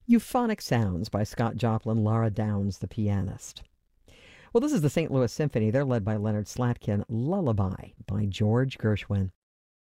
Euphonic Sounds by Scott Joplin, Laura Downs, the pianist. Well, this is the St. Louis Symphony. They're led by Leonard Slatkin. Lullaby by George Gershwin.